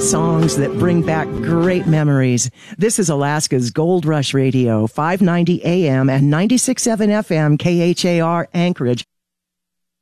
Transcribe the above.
songs that bring back great memories. This is Alaska's Gold Rush Radio, 590 AM and 96.7 FM KHAR Anchorage.